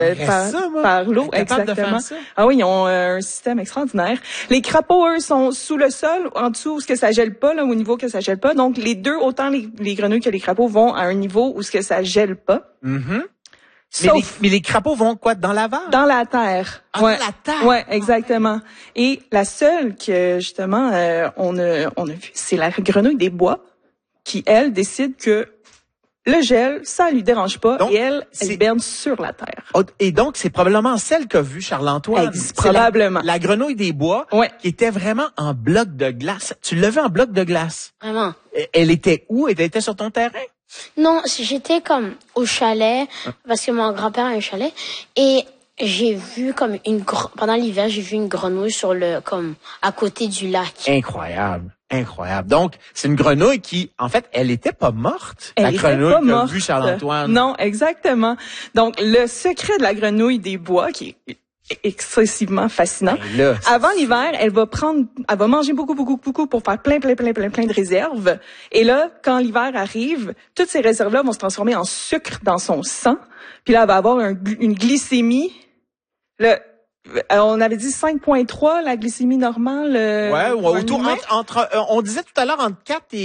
par l'eau, exactement. Ah oui, ils ont un système extraordinaire. Les crapauds, eux, sont sous le sol, en dessous où ce que ça gèle pas, là, au niveau que ça gèle pas. Donc, les deux, autant les grenouilles que les crapauds vont à un niveau où ce que ça gèle pas. Mm-hmm. Sauf mais les crapauds vont quoi, dans la vase? Dans la terre. Ah, ouais. Dans la terre? Ouais, exactement. Et la seule que, justement, on a vu, c'est la grenouille des bois, qui, elle, décide que le gel, ça lui dérange pas, donc, et elle hiberne sur la terre. Et donc, c'est probablement celle qu'a vu Charles-Antoine. Probablement. La grenouille des bois, qui était vraiment en bloc de glace. Tu l'as vu en bloc de glace? Vraiment. Elle était où? Elle était sur ton terrain? Non, j'étais comme au chalet, parce que mon grand-père a un chalet, et j'ai vu comme pendant l'hiver, j'ai vu une grenouille comme à côté du lac. Incroyable. Incroyable. Donc, c'est une grenouille qui, en fait, elle était pas morte. Elle la grenouille qu'a vu Charles-Antoine. Non, exactement. Donc, le secret de la grenouille des bois, qui est excessivement fascinant. Là, avant l'hiver, elle va manger beaucoup pour faire plein de réserves. Et là, quand l'hiver arrive, toutes ces réserves-là vont se transformer en sucre dans son sang. Puis là, elle va avoir une glycémie. On avait dit 5,3 la glycémie normale. Autour entre on disait tout à l'heure entre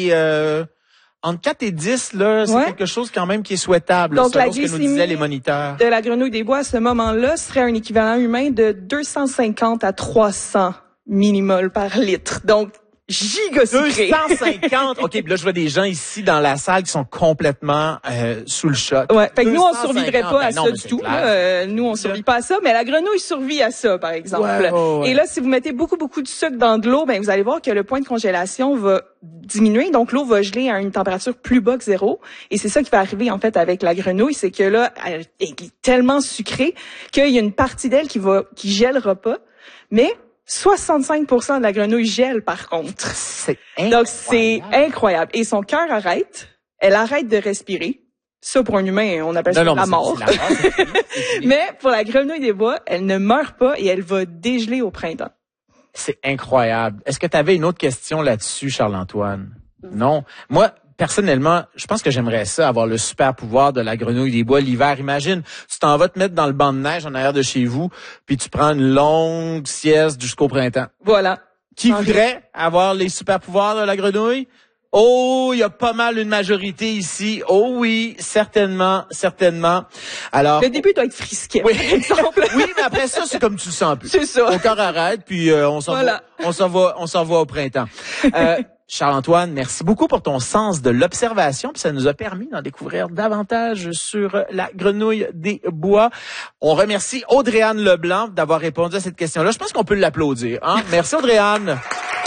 4 et 10 là, c'est quelque chose quand même qui est souhaitable. Donc la glycémie que nous disaient les moniteurs de la grenouille des bois à ce moment-là serait un équivalent humain de 250 à 300 millimoles par litre. Donc giga sucré. 250. OK, puis là je vois des gens ici dans la salle qui sont complètement sous le choc. Ouais, fait que nous on survivrait pas à ça du tout. Nous on survit pas à ça, mais la grenouille survit à ça par exemple. Et là si vous mettez beaucoup de sucre dans de l'eau, ben vous allez voir que le point de congélation va diminuer, donc l'eau va geler à une température plus bas que 0. Et c'est ça qui va arriver en fait avec la grenouille, c'est que là elle est tellement sucrée qu'il y a une partie d'elle qui gèlera pas, mais 65% de la grenouille gèle, par contre. Donc, c'est incroyable. Et son cœur arrête. Elle arrête de respirer. Ça, pour un humain, on appelle ça la mort. Mais pour la grenouille des bois, elle ne meurt pas et elle va dégeler au printemps. C'est incroyable. Est-ce que tu avais une autre question là-dessus, Charles-Antoine? Non. Moi, personnellement, je pense que j'aimerais ça, avoir le super pouvoir de la grenouille des bois l'hiver. Imagine, tu t'en vas te mettre dans le banc de neige en arrière de chez vous, puis tu prends une longue sieste jusqu'au printemps. Voilà. Qui voudrait avoir les super pouvoirs de la grenouille? Oh, il y a pas mal une majorité ici. Oh oui, certainement. Alors, le début doit être frisquet, oui. par exemple. Oui, mais après ça, c'est comme tu le sens un peu. C'est ça. Ton corps arrête, puis on s'en va au printemps. Charles-Antoine, merci beaucoup pour ton sens de l'observation, puis ça nous a permis d'en découvrir davantage sur la grenouille des bois. On remercie Audrey-Anne Leblanc d'avoir répondu à cette question-là. Je pense qu'on peut l'applaudir. Hein? Merci Audrey-Anne.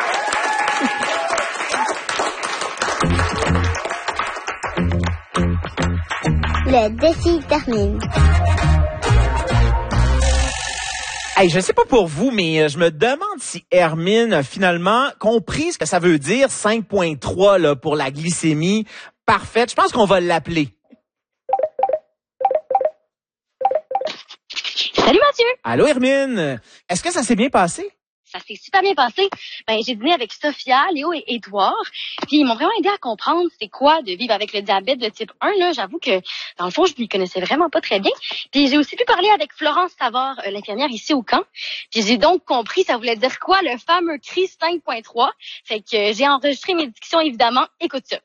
Le défi termine. Hey, je sais pas pour vous, mais je me demande si Hermine a finalement compris ce que ça veut dire 5,3 là pour la glycémie parfaite. Je pense qu'on va l'appeler. Salut Mathieu! Allô Hermine! Est-ce que ça s'est bien passé? Ça s'est super bien passé. J'ai dîné avec Sophia, Léo et Édouard. Puis ils m'ont vraiment aidé à comprendre c'est quoi de vivre avec le diabète de type 1. Là, j'avoue que dans le fond, je m'y connaissais vraiment pas très bien. Puis j'ai aussi pu parler avec Florence Savard, l'infirmière ici au camp. Puis j'ai donc compris ça voulait dire quoi le fameux cri 5.3. Fait que j'ai enregistré mes dictions évidemment. Écoute ça.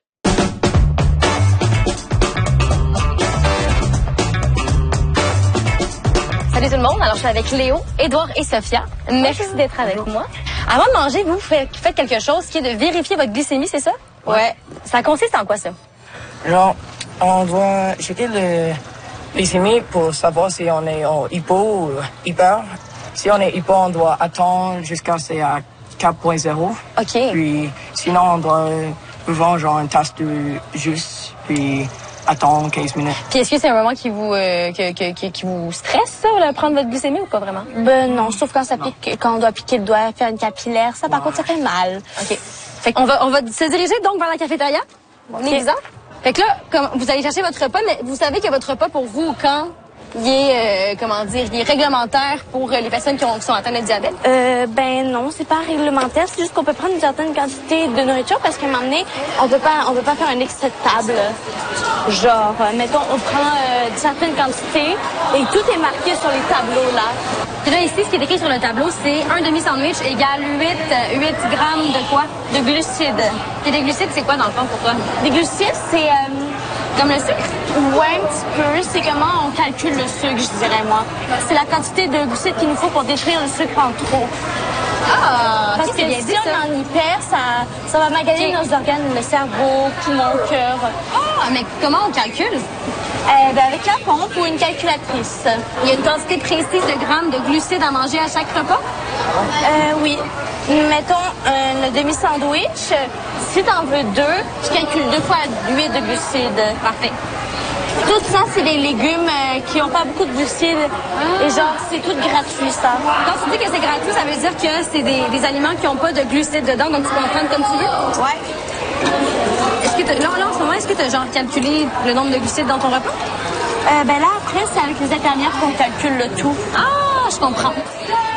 Salut tout le monde, alors je suis avec Léo, Édouard et Sophia. Merci d'être avec moi. Avant de manger, vous faites quelque chose qui est de vérifier votre glycémie, c'est ça? Ouais. Ça consiste en quoi ça? Genre, on doit checker le glycémie pour savoir si on est en hypo ou hyper. Si on est hypo, on doit attendre jusqu'à c'est à 4.0. OK. Puis sinon, on doit prendre genre une tasse de jus, puis attendre 15 minutes. Puis est-ce que c'est un moment qui vous stresse, ça, là, prendre votre glycémie ou pas vraiment? Ben non, sauf quand ça pique, quand on doit piquer le doigt, faire une capillaire, ça par contre ça fait mal. OK. Fait qu'on va se diriger donc vers la cafétéria. On est bizarre. Fait que là, comme vous allez chercher votre repas, mais vous savez que votre repas pour vous au camp, il est réglementaire pour les personnes qui sont atteintes de diabète? Ben non, c'est pas réglementaire. C'est juste qu'on peut prendre une certaine quantité de nourriture parce qu'à un moment donné, on peut pas faire un excès de table. Genre, mettons, on prend une certaine quantité et tout est marqué sur les tableaux là. Puis là, ici, ce qui est écrit sur le tableau, c'est un demi-sandwich égale 8 grammes de quoi? De glucides. Et les glucides, c'est quoi dans le fond pour toi? Les glucides, c'est... Comme le sucre? Ouais, un petit peu. C'est comment on calcule le sucre, je dirais, moi. C'est la quantité de glucides qu'il nous faut pour détruire le sucre en trop. Ah! Parce que si on en y perd, ça va maganer nos organes, le cerveau, poumon, cœur. Ah, mais comment on calcule? Avec la pompe ou une calculatrice. Il y a une quantité précise de grammes de glucides à manger à chaque repas? Oui. Mettons un demi-sandwich. Si t'en veux 2, tu calcules 2 fois 8 de glucides. Parfait. Tout ça, c'est des légumes qui n'ont pas beaucoup de glucides. Et genre, c'est tout gratuit, ça. Quand tu dis que c'est gratuit, ça veut dire que c'est des aliments qui n'ont pas de glucides dedans, donc tu peux en prendre comme tu veux? Ouais. Là, en ce moment, est-ce que tu as genre calculé le nombre de glucides dans ton repas? Ben là, après, c'est avec les infirmières qu'on calcule le tout. Ah, je comprends.